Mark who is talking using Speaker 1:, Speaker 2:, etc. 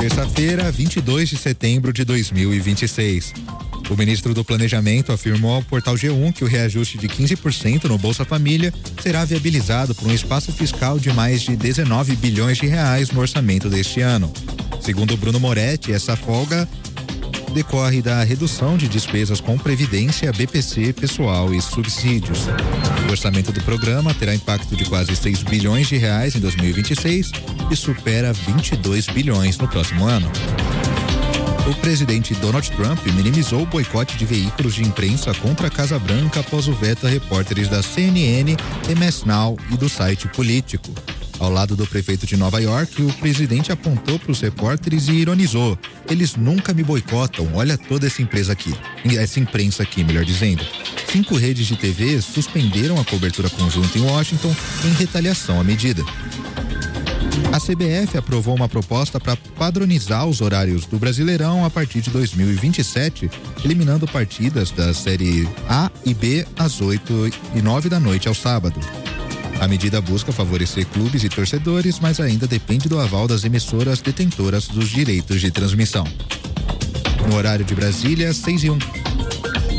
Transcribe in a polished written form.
Speaker 1: Terça-feira, 22 de setembro de 2026. O ministro do Planejamento afirmou ao portal G1 que o reajuste de 15% no Bolsa Família será viabilizado por um espaço fiscal de mais de 19 bilhões de reais no orçamento deste ano. Segundo Bruno Moretti, essa folga decorre da redução de despesas com previdência, BPC, pessoal e subsídios. O orçamento do programa terá impacto de quase 6 bilhões de reais em 2026 e supera 22 bilhões no próximo ano. O presidente Donald Trump minimizou o boicote de veículos de imprensa contra a Casa Branca após o veto a repórteres da CNN, MS Now e do site Político. Ao lado do prefeito de Nova York, o presidente apontou para os repórteres e ironizou: eles nunca me boicotam, olha toda essa imprensa aqui, melhor dizendo. 5 redes de TV suspenderam a cobertura conjunta em Washington em retaliação à medida. A CBF aprovou uma proposta para padronizar os horários do Brasileirão a partir de 2027, eliminando partidas da Série A e B às 8 e 9 da noite ao sábado. A medida busca favorecer clubes e torcedores, mas ainda depende do aval das emissoras detentoras dos direitos de transmissão. No horário de Brasília, 6:01.